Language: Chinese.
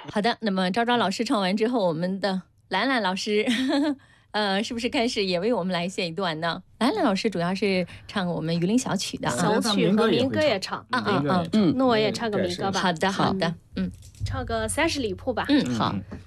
好的，那么昭昭老师唱完之后，我们的兰兰老师是不是开始也为我们来献一段呢？兰兰老师主要是唱我们榆林小曲的啊， 小曲和民歌也唱。 嗯， 那我也唱个民歌吧。 好的，好的， 唱个30里铺吧。 好。